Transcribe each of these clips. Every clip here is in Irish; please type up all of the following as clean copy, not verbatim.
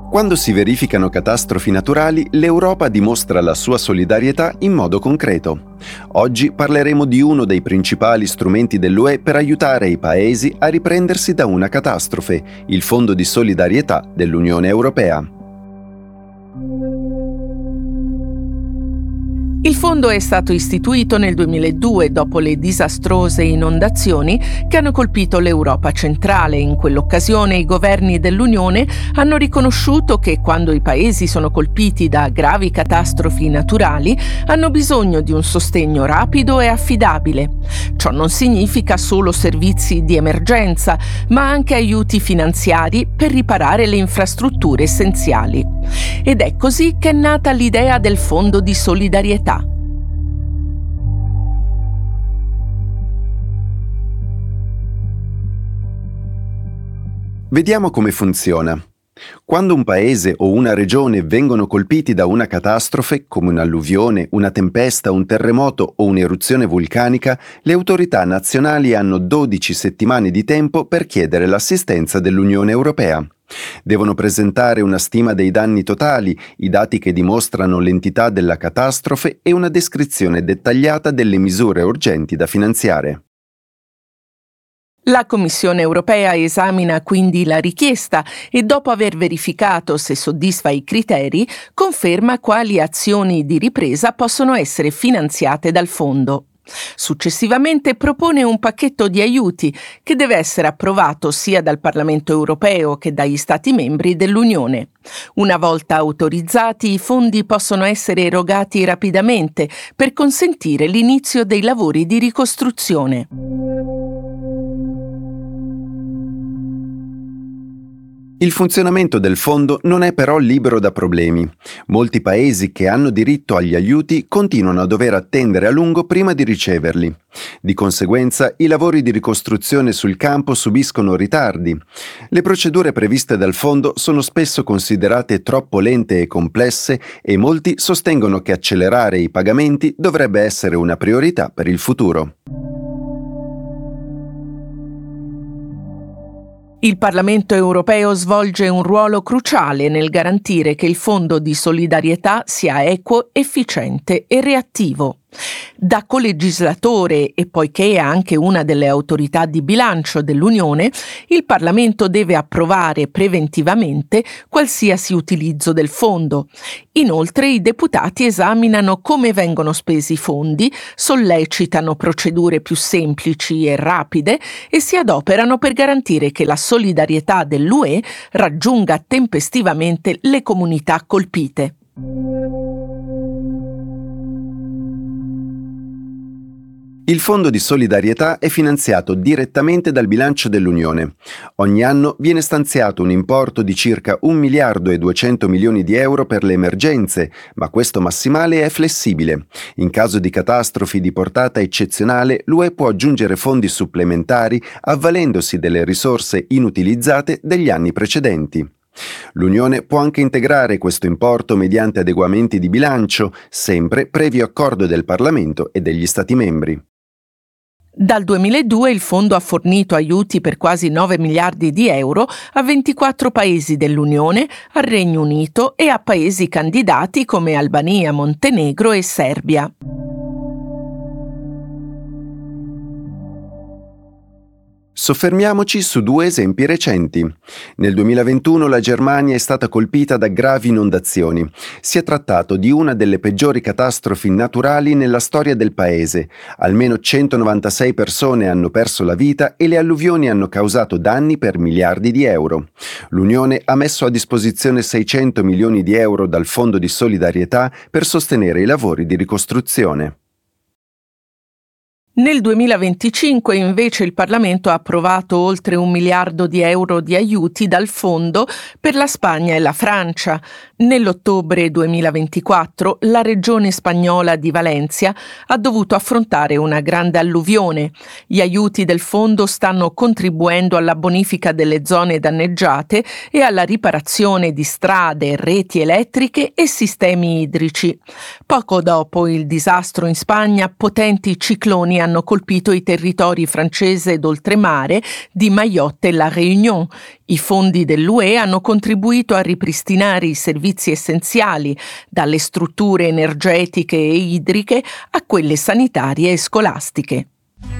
Quando si verificano catastrofi naturali, l'Europa dimostra la sua solidarietà in modo concreto. Oggi parleremo di uno dei principali strumenti dell'UE per aiutare i paesi a riprendersi da una catastrofe, il Fondo di solidarietà dell'Unione Europea. Il fondo è stato istituito nel 2002 dopo le disastrose inondazioni che hanno colpito l'Europa centrale. In quell'occasione i governi dell'Unione hanno riconosciuto che quando i paesi sono colpiti da gravi catastrofi naturali hanno bisogno di un sostegno rapido e affidabile. Ciò non significa solo servizi di emergenza, ma anche aiuti finanziari per riparare le infrastrutture essenziali. Ed è così che è nata l'idea del Fondo di solidarietà. Vediamo come funziona. Quando un paese o una regione vengono colpiti da una catastrofe, come un'alluvione, una tempesta, un terremoto o un'eruzione vulcanica, le autorità nazionali hanno 12 settimane di tempo per chiedere l'assistenza dell'Unione Europea. Devono presentare una stima dei danni totali, i dati che dimostrano l'entità della catastrofe e una descrizione dettagliata delle misure urgenti da finanziare. La Commissione europea esamina quindi la richiesta e dopo aver verificato se soddisfa i criteri, conferma quali azioni di ripresa possono essere finanziate dal fondo. Successivamente propone un pacchetto di aiuti che deve essere approvato sia dal Parlamento europeo che dagli Stati membri dell'Unione. Una volta autorizzati, i fondi possono essere erogati rapidamente per consentire l'inizio dei lavori di ricostruzione. Il funzionamento del fondo non è però libero da problemi. Molti paesi che hanno diritto agli aiuti continuano a dover attendere a lungo prima di riceverli. Di conseguenza, i lavori di ricostruzione sul campo subiscono ritardi. Le procedure previste dal fondo sono spesso considerate troppo lente e complesse e molti sostengono che accelerare i pagamenti dovrebbe essere una priorità per il futuro. Il Parlamento europeo svolge un ruolo cruciale nel garantire che il Fondo di solidarietà sia equo, efficiente e reattivo. Da colegislatore e poiché è anche una delle autorità di bilancio dell'Unione, il Parlamento deve approvare preventivamente qualsiasi utilizzo del fondo. Inoltre i deputati esaminano come vengono spesi i fondi, sollecitano procedure più semplici e rapide e si adoperano per garantire che la solidarietà dell'UE raggiunga tempestivamente le comunità colpite. Il Fondo di solidarietà è finanziato direttamente dal bilancio dell'Unione. Ogni anno viene stanziato un importo di circa 1 miliardo e 200 milioni di euro per le emergenze, ma questo massimale è flessibile. In caso di catastrofi di portata eccezionale, l'UE può aggiungere fondi supplementari avvalendosi delle risorse inutilizzate degli anni precedenti. L'Unione può anche integrare questo importo mediante adeguamenti di bilancio, sempre previo accordo del Parlamento e degli Stati membri. Dal 2002 il fondo ha fornito aiuti per quasi 9 miliardi di euro a 24 paesi dell'Unione, al Regno Unito e a paesi candidati come Albania, Montenegro e Serbia. Soffermiamoci su 2 esempi recenti. Nel 2021 la Germania è stata colpita da gravi inondazioni. Si è trattato di una delle peggiori catastrofi naturali nella storia del paese. Almeno 196 persone hanno perso la vita e le alluvioni hanno causato danni per miliardi di euro. L'Unione ha messo a disposizione 600 milioni di euro dal Fondo di solidarietà per sostenere i lavori di ricostruzione. Nel 2025 invece il Parlamento ha approvato oltre 1 miliardo di euro di aiuti dal fondo per la Spagna e la Francia. Nell'ottobre 2024 la regione spagnola di Valencia ha dovuto affrontare una grande alluvione. Gli aiuti del fondo stanno contribuendo alla bonifica delle zone danneggiate e alla riparazione di strade, reti elettriche e sistemi idrici. Poco dopo il disastro in Spagna, potenti cicloni hanno hanno colpito i territori francese d'oltremare di Mayotte e La Réunion. I fondi dell'UE hanno contribuito a ripristinare i servizi essenziali, dalle strutture energetiche e idriche a quelle sanitarie e scolastiche.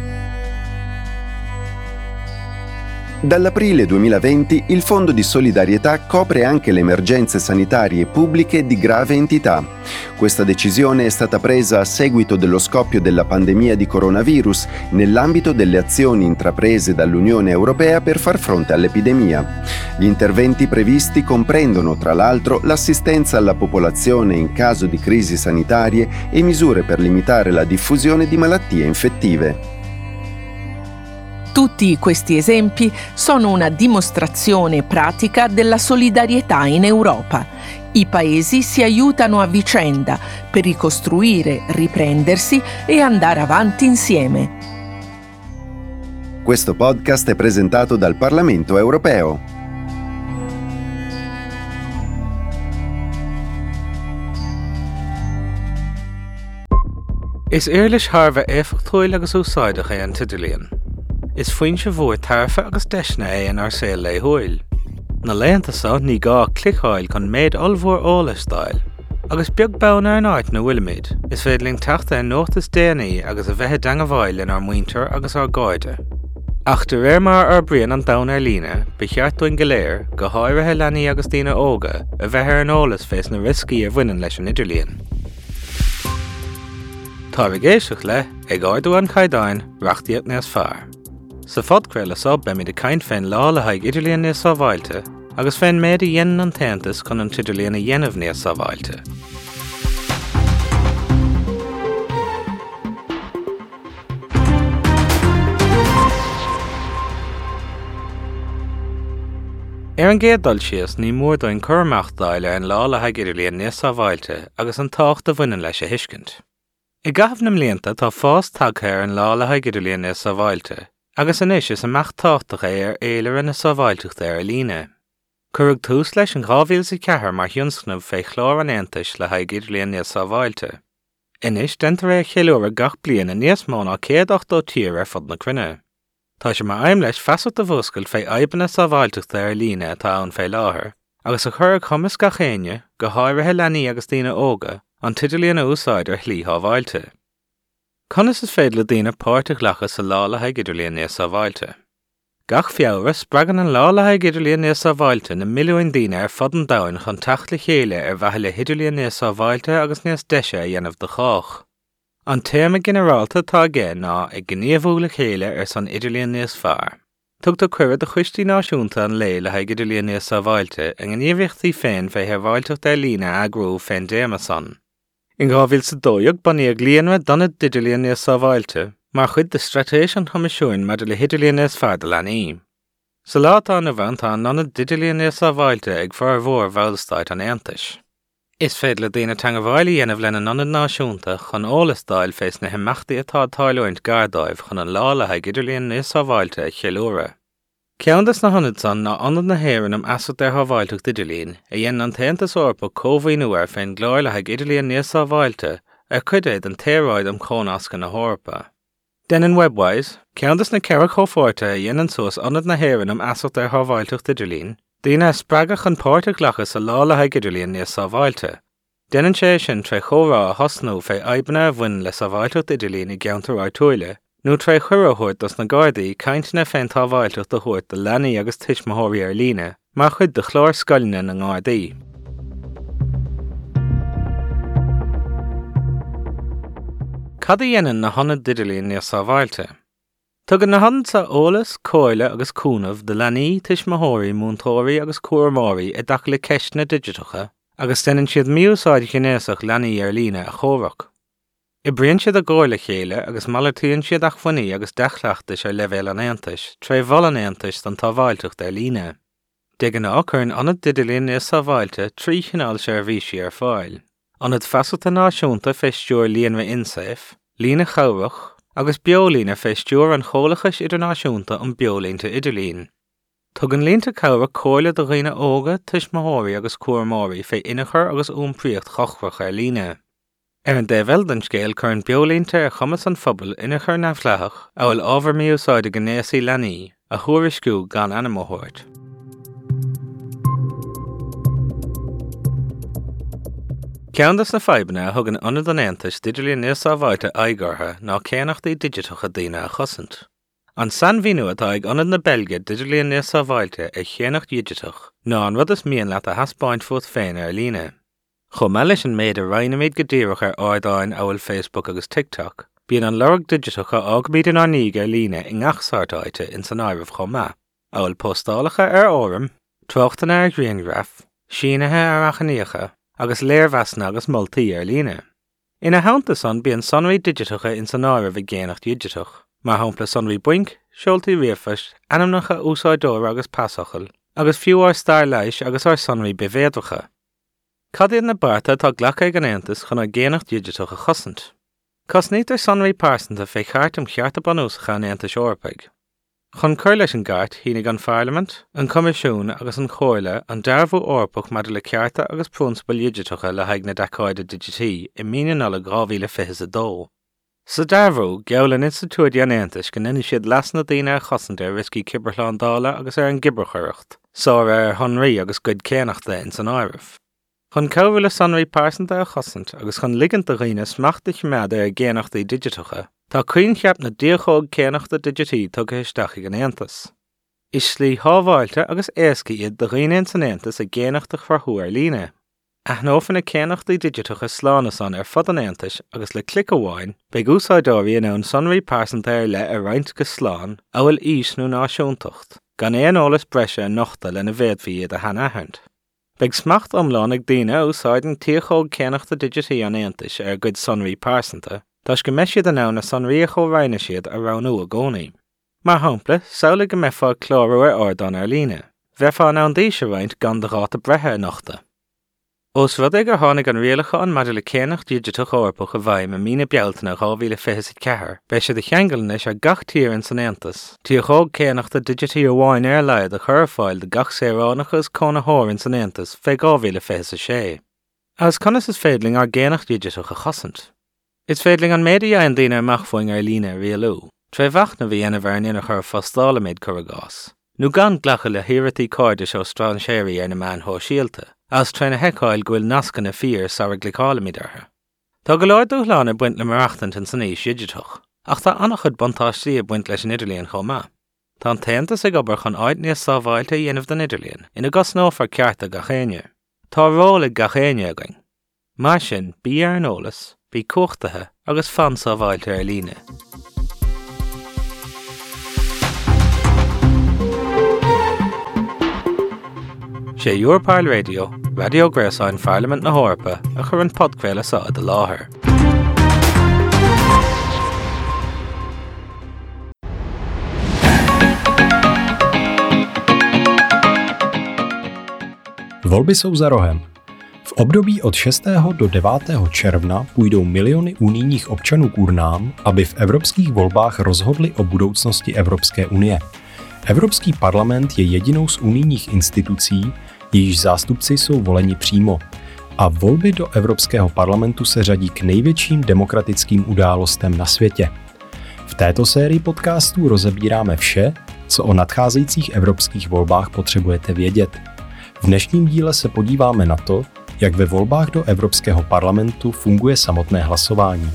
Dall'aprile 2020 il Fondo di solidarietà copre anche le emergenze sanitarie pubbliche di grave entità. Questa decisione è stata presa a seguito dello scoppio della pandemia di coronavirus nell'ambito delle azioni intraprese dall'Unione Europea per far fronte all'epidemia. Gli interventi previsti comprendono, tra l'altro, l'assistenza alla popolazione in caso di crisi sanitarie e misure per limitare la diffusione di malattie infettive. Tutti questi esempi sono una dimostrazione pratica della solidarietà in Europa. I paesi si aiutano a vicenda per ricostruire, riprendersi e andare avanti insieme. Questo podcast è presentato dal Parlamento Europeo. Is éirlis Harva éfachtóil agus úsáideach é an tidilíon. Is faoin se bhór tarfa agus deisna é an arsail le húil. Na léantasá ní gá clicháil chun méid olmhór ólastáil. Agus beag bán ar an áit na bhuilimid, is féadling teachta an nótas déanaí agus a bheitthe dangabháil in ar muintir agus ar gáide. Ach de réir mar ar brian an dán ar lína, becheartúin go léir, go háirithe leanaí agus tína óga, a bheithe an ólas fés na riscaí a bhainean leis an idirlíon. Tá géiseach le, ag ardú an chaidáin, reachtaíocht níos fearr. Sa fodcréile sab be mi de caint féin lá le haig idirlíon níos sábhailte, agus féin méid a dhéanaan an taontas chun an tidilíon a dhéanamh níos sábhailte. Ar an géad dul sios ní mór doin curmach dáile an lá le haig idirlíon níos sábhailte agus an tácht a bhainean leis a hiiscint. I gaithbh na mblianta tá fás tagthair an lá le haig idirlíon níos sábhailte, agus anis is amach táchtach é ar éilear na sábhailteachta ar a líne. Curug tús leis an 2004 mar thionscnamh fé chlár an Aontais le haig idirlíon níos sábhailte. Inis dentar é cheiliúra gach bliana níos mó ná 108 tír ar fud na cruinne. Tá sé mar aim leis feasalt a bhoscail fé aibanna sábhailteachta ar líne atá ann fé láthair, agus a chur chumas ga chéine go háirithe leanaí agus tína óga an tidilíon a úsáid ar thlí sábhailte. Conas is féad le daoine páirteach leachas sa lá le haig idirlíon níos sábhailte. Gach fiabhra spragan an lá le haig idirlíon níos sábhailte na milliún daoine ar fud an domhain chun teacht le chéile ar bheithe le idirlíon níos sábhailte agus níos deise a dhéanamh de chách. An téama generálta tá gé ná ag gníomhú le chéile ar san idirlíon níos fearr. Tugtar cuireadh de chuistí náisiúnta an lé le haig idirlíon níos sábhailte an gníomhíochtaí féin fé bhailteacht ar líne agrú féin déama san. In 2002 baníag líonra donna idirlíon níos sábhailte, mar chud de stratéis an thoimisiúin mar de le idirlíon níos fearr de leanaí. Sa látá na bhain tá nonna idirlíon níos sábhailte ag fearr mhór bhallstáid an Aontais. Is féad le daoine teangabhaile dhéanamh lena nonna náisiúnta chun ólastáil fés na himeachtaí atá táileoint gardáibh chun an lá le haig idirlíon níos sábhailte ag cheiliúra. Ceandas na honid san ná anad na héireann am asalt ar sábhailteacht idirlíon a dhéanann an taontas orpa cómhaoin uair féin gláir le haig idirlíon níos sábhailte ar chuid éad an téaráid am chónasca na hórpa. Denan webwise, ceandas na ceithre chomhpháirte a dhéanann suas anad na héireann am asalt ar sábhailteacht idirlíon, daoine spreagach an páirteach leachas sa lá le haig idirlíon níos sábhailte. Denan sé sin tre chórá a thosnú fé aibanna a bhain le sábhailteacht idirlíon i gceantar ar tuaile, nó tre chuireathirt dos na gardaí cainteanna féin tábhailteacht a thuirt de leanaí agus tuismitheoirí ar líne, mar chud de chlár scailne na ngádaí. Cad a dhéanann na honad idirlíon níos sábhailte? Tugann na honad sa ólas, cóile agus cúnamh de leanaí tuismitheoirí múntóirí agus cuairmóirí i dtaca le ceistna digitacha, agus denan siad míúsáid chinéasach leanaí ar líne a chóireach. I briann siad a gáir le chéile agus malartaíonn siad ach funaí agus dechlaachtais ar leibhéal an Aontais, tre bhall an Aontais don tábhailteacht ar líne. Degan á churn anad idirlíon níos sábhailte trí chineál seirbhísí ar fáil. Anad feasalta náisiúnta feistúir líonra insaif, lína chomhrach, agus beolína feistúir an chomhlachas idirnáisiúnta an beolínta idirlín. Tugann líonta chomhrach cóile do dhaoine óga, tuismitheoirí agus cuairmóirí fé inachar agus úmpraíocht chochmhach ar líne. An déhheildan scéal chuir beolínta ar chumas an phobal ina chur nabhleathach a bhfuil ábhar míosáide go néasaí leanaí a thuairisciú gan anamóthirt. Ceandas na feibanna thugann ionad an Aontais d'idirlíon níos sábhaite aigeartha ná céannachtaí digiteacha daoine a chosint. An san bhíú atá ag ionad na Belge d'idirlíon níos sábhaite ag chéannacht digiteach ná an rud is mian leat a haspáint fut féin ar líne. Chomh me leis an méid a reinimiid go dtíreach ar ardáin a bhfuil Facebook agus TikTok, bíonn an lorg digiteacha ágamíid in arníige ar líne i ngachsartáite in san áirimh chomh me, a bhfuil postálacha ar áram, trochtainna ar grianghreaf, sínathe ar achaníocha, agus léirmheasna agus moltaí ar líne. Ina haanta san bíonn sonraí digiteacha in san áirimh i ggéanacht digiteach, mar hampla sonraí buinc, seoltaí riamhais, anamnacha úsáidóra agus pasachal, agus fiú ar stair leiis agus ar sonraí bevéadhacha. Cadiad na barta tá ghlacha an Aontas chun ar ggéanacht digiteach a chosint. Cos nítar sonraí pásanta fé cheart am chearta banúsacha an Aontas Eorpaig. Chun cur leis an gart hínig an Parliament, an Comisiún agus an Chóirle an dearbhú orpach maidir le cearta agus prúnspal digiteacha le haig na deacáide digití i míonanna 2022. Sa dearbhú geall an Institúid an Aontas go nine siad lasna daoine a chosint ar riscí cibrechláin dála agus ar an gibrechaireacht, sár ar honraí agus goid céannachta in san áirimh. Chun cabhfuil sonraí pásanta a chosint agus chun ligint a riine smachtach meada ar ggéanachtaí digiteacha, tá cuinn cheap na díochóg céannachta digití tuga isteach an Aontas. Is slí hábháilte agus éasca iad de riine san Aontas a ggéanachtach farthú ar líne. Aithnófan na céannachtaí digiteacha slána san ar fud an Aontas agus le clic amháin, beidh úsáidóirí in ann sonraí pásanta ar le ar roinnt go slán a bhfuil ís nó náisiúntacht, gan éanolalas breise an nochta lena bhéadmhí iad a hanaithint. Beidh smacht omláin ag daoine úsáideann tíochóg céannachta digití an Aontas ar gcuid sonraí pásanta, tás go meisiad an ann na sonraí a chomhreine siad a ranú a gcónaí. Mar hampla, saola go mefa chlárú ar ardáin ar líne. Bheitfá an díos a roinnt gan de ráta brethe a nochta. Os rud ag ar tháinig an rialacha an maidir le céannacht digiteach orpach a bhaim a mína bealtainna 2024, beidh siad a cheangailnis ar gach tír in san Aontas, tíochóg céannachta digití a bháin ar leiad a chur fáil de gach séránachas cónathóir in san Aontas fé 2026. As conas is féidling ar ggéannacht digiteach a chosint. Is féidling an méid a an daoine amachfuing ar líne rialú, tre bhach na bhí ana bhar ina chur fastála méid chur a gás. Nú gan ghlacha le hiratí cóide seo strán séirí ar na man thó síalta, as trena heicáil gohfuil nascan na fír sa glicálamid artha. Tá go leir dúchlána buint le marachtant in san éis digiteach, ach tá annach chud bontáistí a buint leis an Idirlíon chomh maith. Tá an taontas ag obair chun áid níos sábháilte dhéanamh den Idirlíon ina gcosnófar cearta gachéine. Tá róla gachéine againn. Mar sin, bí ar an ólas, bí cuachtathe agus fan sábháilte ar líne. sé Europáil Radio, Radio Gréasáin Parliament na Hórpa a chur an podcréile sa a láthair. Volby jsou za rohem. V období od 6. do 9. června půjdou miliony unijních občanů k urnám, aby v evropských volbách rozhodli o budoucnosti Evropské unie. Evropský parlament je jedinou z unijních institucí, jejíž zástupci jsou voleni přímo. A volby do Evropského parlamentu se řadí k největším demokratickým událostem na světě. V této sérii podcastů rozebíráme vše, co o nadcházejících evropských volbách potřebujete vědět. V dnešním díle se podíváme na to, jak ve volbách do Evropského parlamentu funguje samotné hlasování.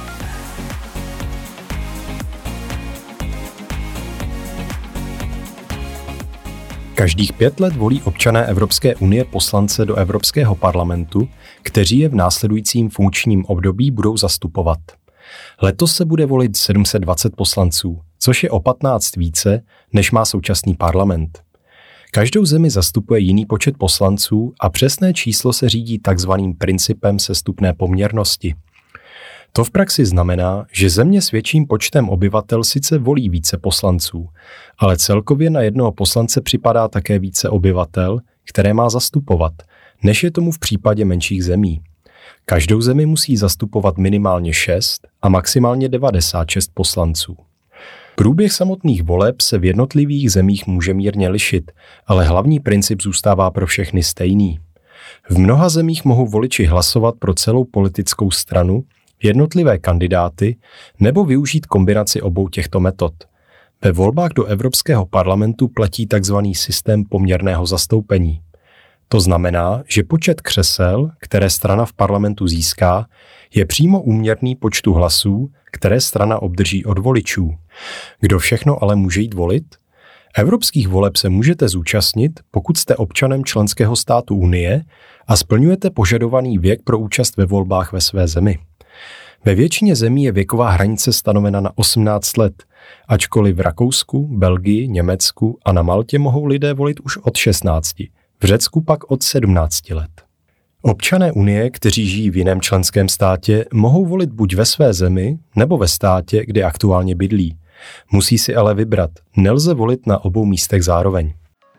Každých 5 let volí občané Evropské unie poslance do Evropského parlamentu, kteří je v následujícím funkčním období budou zastupovat. Letos se bude volit 720 poslanců, což je o 15 více, než má současný parlament. Každou zemi zastupuje jiný počet poslanců a přesné číslo se řídí takzvaným principem sestupné poměrnosti. To v praxi znamená, že země s větším počtem obyvatel sice volí více poslanců, ale celkově na jednoho poslance připadá také více obyvatel, které má zastupovat, než je tomu v případě menších zemí. Každou zemi musí zastupovat minimálně 6 a maximálně 96 poslanců. Průběh samotných voleb se v jednotlivých zemích může mírně lišit, ale hlavní princip zůstává pro všechny stejný. V mnoha zemích mohou voliči hlasovat pro celou politickou stranu, jednotlivé kandidáty nebo využít kombinaci obou těchto metod. Ve volbách do Evropského parlamentu platí tzv. Systém poměrného zastoupení. To znamená, že počet křesel, které strana v parlamentu získá, je přímo úměrný počtu hlasů, které strana obdrží od voličů. Kdo všechno ale může jít volit? Evropských voleb se můžete zúčastnit, pokud jste občanem členského státu Unie a splňujete požadovaný věk pro účast ve volbách ve své zemi. Ve většině zemí je věková hranice stanovena na 18 let, ačkoliv v Rakousku, Belgii, Německu a na Maltě mohou lidé volit už od 16, v Řecku pak od 17 let. Občané Unie, kteří žijí v jiném členském státě, mohou volit buď ve své zemi nebo ve státě, kde aktuálně bydlí. Musí si ale vybrat, nelze volit na obou místech zároveň.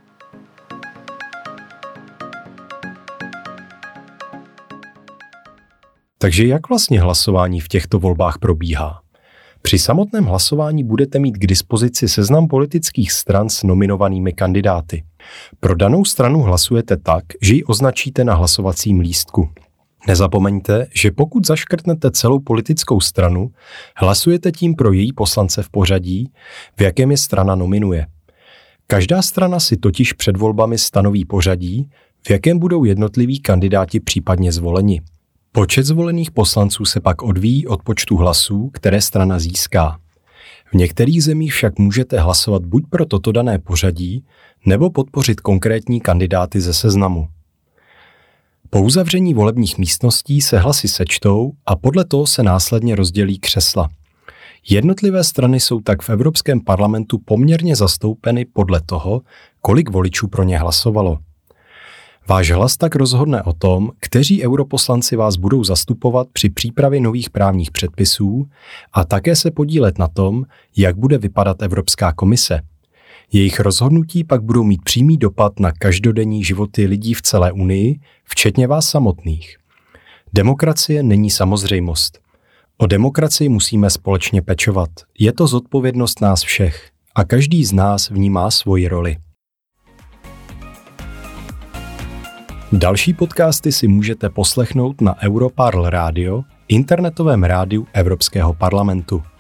Takže jak vlastně hlasování v těchto volbách probíhá? Při samotném hlasování budete mít k dispozici seznam politických stran s nominovanými kandidáty. Pro danou stranu hlasujete tak, že ji označíte na hlasovacím lístku. Nezapomeňte, že pokud zaškrtnete celou politickou stranu, hlasujete tím pro její poslance v pořadí, v jakém je strana nominuje. Každá strana si totiž před volbami stanoví pořadí, v jakém budou jednotliví kandidáti případně zvoleni. Počet zvolených poslanců se pak odvíjí od počtu hlasů, které strana získá. V některých zemích však můžete hlasovat buď pro toto dané pořadí, nebo podpořit konkrétní kandidáty ze seznamu. Po uzavření volebních místností se hlasy sečtou a podle toho se následně rozdělí křesla. Jednotlivé strany jsou tak v Evropském parlamentu poměrně zastoupeny podle toho, kolik voličů pro ně hlasovalo. Váš hlas tak rozhodne o tom, kteří europoslanci vás budou zastupovat při přípravě nových právních předpisů a také se podílet na tom, jak bude vypadat Evropská komise. Jejich rozhodnutí pak budou mít přímý dopad na každodenní životy lidí v celé Unii, včetně vás samotných. Demokracie není samozřejmost. O demokracii musíme společně pečovat. Je to zodpovědnost nás všech a každý z nás v ní má svoji roli. Další podcasty si můžete poslechnout na Europarl Radio, internetovém rádiu Evropského parlamentu.